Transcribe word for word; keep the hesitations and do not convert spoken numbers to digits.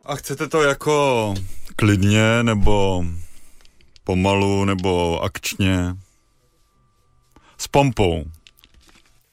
A chcete to jako klidně, nebo pomalu, nebo akčně? S pompou.